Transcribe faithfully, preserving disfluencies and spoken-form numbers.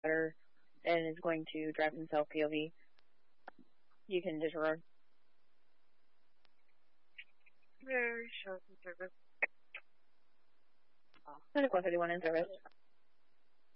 water and is going to drive himself P O V. You can disregard. Very short in service. Medical fifty-one in service.